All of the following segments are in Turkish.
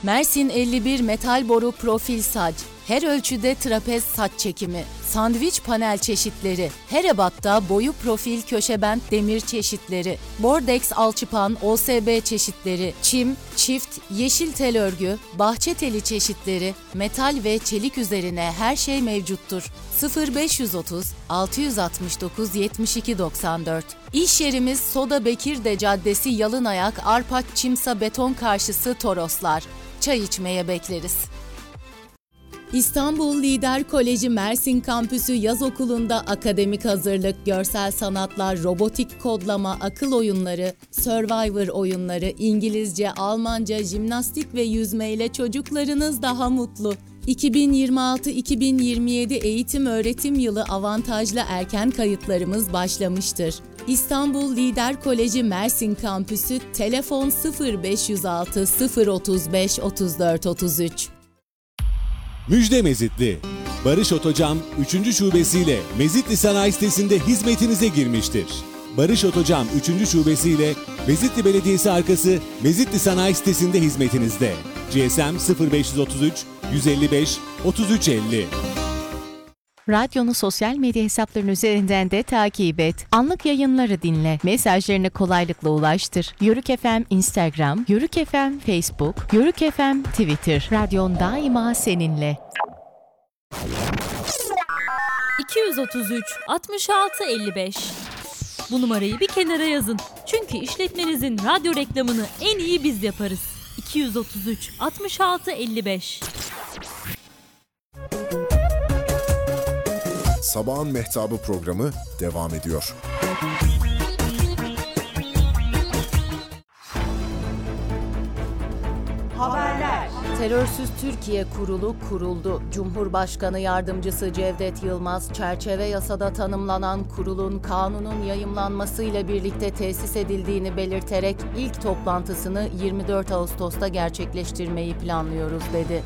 Mersin 51 metal boru profil saç, her ölçüde trapez saç çekimi, sandviç panel çeşitleri, her ebatta boyu profil köşebent demir çeşitleri, bordeks alçıpan OSB çeşitleri, çim, çift, yeşil tel örgü, bahçe teli çeşitleri, metal ve çelik üzerine her şey mevcuttur. 0530 669 72 94. İş yerimiz Soda Bekirde Caddesi Yalınayak Arpak Çimsa Beton karşısı Toroslar. Çay içmeye bekleriz. İstanbul Lider Koleji Mersin Kampüsü Yaz Okulu'nda akademik hazırlık, görsel sanatlar, robotik kodlama, akıl oyunları, Survivor oyunları, İngilizce, Almanca, jimnastik ve yüzme ile çocuklarınız daha mutlu. 2026-2027 eğitim-öğretim yılı avantajlı erken kayıtlarımız başlamıştır. İstanbul Lider Koleji Mersin Kampüsü, telefon 0506 035 34 33. Müjde Mezitli. Barış Otocam 3. şubesiyle Mezitli Sanayi Sitesi'nde hizmetinize girmiştir. Barış Otocam 3. şubesiyle Mezitli Belediyesi arkası Mezitli Sanayi Sitesi'nde hizmetinizde. GSM 0533 155 3350. Radyonu sosyal medya hesaplarının üzerinden de takip et. Anlık yayınları dinle. Mesajlarını kolaylıkla ulaştır. Yörük FM Instagram, Yörük FM Facebook, Yörük FM Twitter. Radyon daima seninle. 233 66 55. Bu numarayı bir kenara yazın. Çünkü işletmenizin radyo reklamını en iyi biz yaparız. 233 66 55. Sabahın Mehtabı programı devam ediyor. Haberler. Terörsüz Türkiye Kurulu kuruldu. Cumhurbaşkanı Yardımcısı Cevdet Yılmaz, çerçeve yasada tanımlanan kurulun kanunun yayımlanmasıyla birlikte tesis edildiğini belirterek ilk toplantısını 24 Ağustos'ta gerçekleştirmeyi planlıyoruz dedi.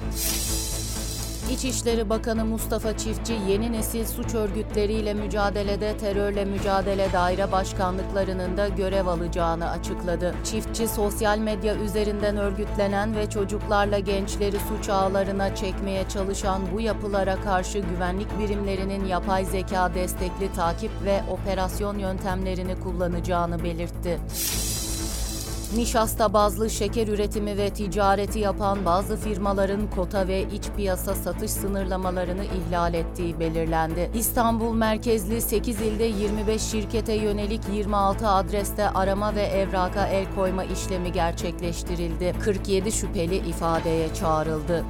İçişleri Bakanı Mustafa Çiftçi, yeni nesil suç örgütleriyle mücadelede terörle mücadele daire başkanlıklarının da görev alacağını açıkladı. Çiftçi, sosyal medya üzerinden örgütlenen ve çocuklarla gençleri suç ağlarına çekmeye çalışan bu yapılara karşı güvenlik birimlerinin yapay zeka destekli takip ve operasyon yöntemlerini kullanacağını belirtti. Nişasta bazlı şeker üretimi ve ticareti yapan bazı firmaların kota ve iç piyasa satış sınırlamalarını ihlal ettiği belirlendi. İstanbul merkezli 8 ilde 25 şirkete yönelik 26 adreste arama ve evraka el koyma işlemi gerçekleştirildi. 47 şüpheli ifadeye çağrıldı.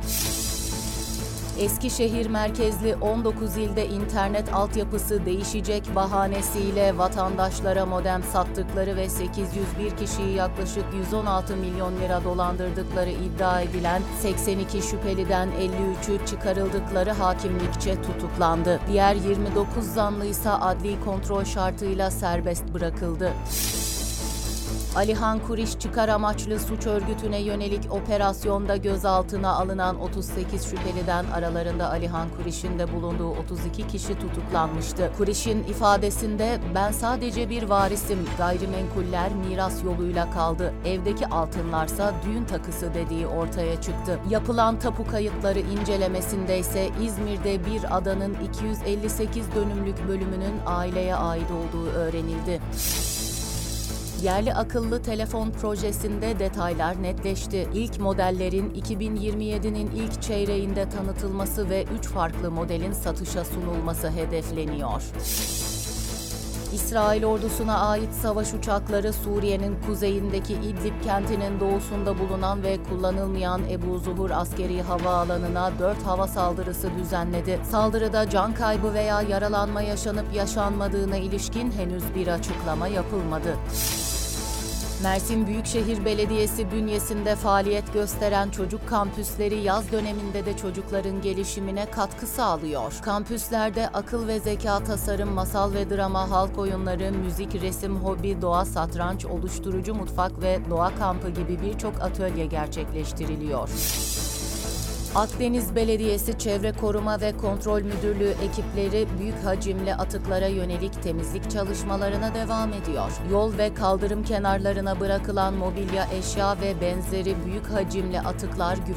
Eskişehir merkezli 19 ilde internet altyapısı değişecek bahanesiyle vatandaşlara modem sattıkları ve 801 kişiyi yaklaşık 116 milyon lira dolandırdıkları iddia edilen 82 şüpheliden 53'ü çıkarıldıkları hakimlikçe tutuklandı. Diğer 29 zanlıysa adli kontrol şartıyla serbest bırakıldı. Alihan Kuriş çıkar amaçlı suç örgütüne yönelik operasyonda gözaltına alınan 38 şüpheliden aralarında Alihan Kuriş'in de bulunduğu 32 kişi tutuklanmıştı. Kuriş'in ifadesinde "Ben sadece bir varisim, gayrimenkuller miras yoluyla kaldı, evdeki altınlarsa düğün takısı" dediği ortaya çıktı. Yapılan tapu kayıtları incelemesinde ise İzmir'de bir adanın 258 dönümlük bölümünün aileye ait olduğu öğrenildi. Yerli akıllı telefon projesinde detaylar netleşti. İlk modellerin 2027'nin ilk çeyreğinde tanıtılması ve 3 farklı modelin satışa sunulması hedefleniyor. İsrail ordusuna ait savaş uçakları Suriye'nin kuzeyindeki İdlib kentinin doğusunda bulunan ve kullanılmayan Ebu Zuhur askeri havaalanına 4 hava saldırısı düzenledi. Saldırıda can kaybı veya yaralanma yaşanıp yaşanmadığına ilişkin henüz bir açıklama yapılmadı. Mersin Büyükşehir Belediyesi bünyesinde faaliyet gösteren çocuk kampüsleri yaz döneminde de çocukların gelişimine katkı sağlıyor. Kampüslerde akıl ve zeka tasarım, masal ve drama, halk oyunları, müzik, resim, hobi, doğa, satranç, oluşturucu mutfak ve doğa kampı gibi birçok atölye gerçekleştiriliyor. Akdeniz Belediyesi Çevre Koruma ve Kontrol Müdürlüğü ekipleri büyük hacimli atıklara yönelik temizlik çalışmalarına devam ediyor. Yol ve kaldırım kenarlarına bırakılan mobilya, eşya ve benzeri büyük hacimli atıklar